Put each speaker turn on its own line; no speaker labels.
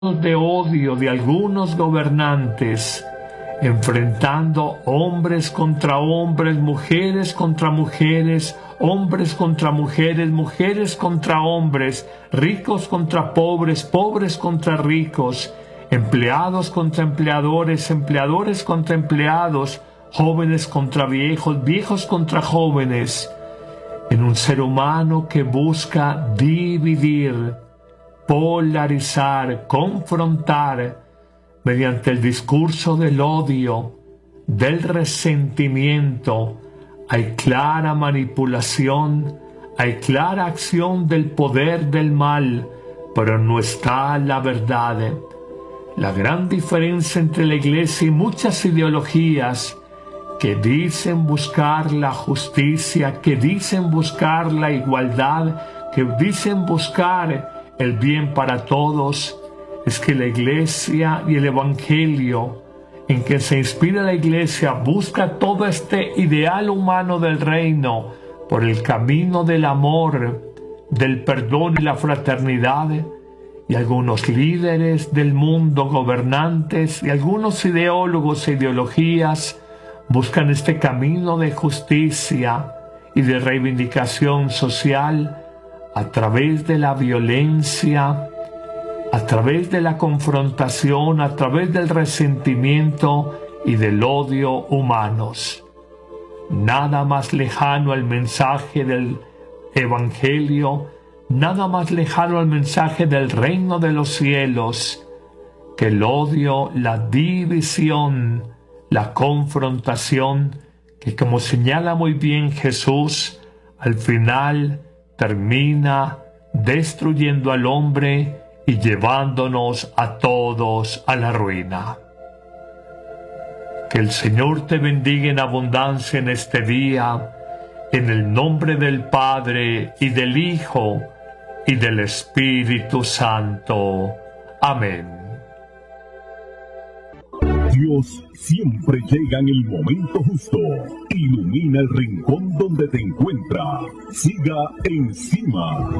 de odio de algunos gobernantes, enfrentando hombres contra hombres, mujeres contra mujeres, hombres contra mujeres, mujeres contra hombres, ricos contra pobres, pobres contra ricos, empleados contra empleadores, empleadores contra empleados, jóvenes contra viejos, viejos contra jóvenes, en un ser humano que busca dividir, polarizar, confrontar, mediante el discurso del odio, del resentimiento. Hay clara manipulación, hay clara acción del poder del mal, pero no está la verdad. La gran diferencia entre la Iglesia y muchas ideologías que dicen buscar la justicia, que dicen buscar la igualdad, que dicen buscar el bien para todos, es que la Iglesia y el Evangelio en que se inspira la Iglesia busca todo este ideal humano del reino por el camino del amor, del perdón y la fraternidad. Y algunos líderes del mundo, gobernantes y algunos ideólogos e ideologías buscan este camino de justicia y de reivindicación social a través de la violencia, a través de la confrontación, a través del resentimiento y del odio humanos. Nada más lejano al mensaje del Evangelio, nada más lejano al mensaje del reino de los cielos, que el odio, la división, la confrontación, que como señala muy bien Jesús, al final termina destruyendo al hombre y llevándonos a todos a la ruina. Que el Señor te bendiga en abundancia en este día, en el nombre del Padre, y del Hijo, y del Espíritu Santo. Amén.
Dios siempre llega en el momento justo. Ilumina el rincón donde te encuentras. Siga encima.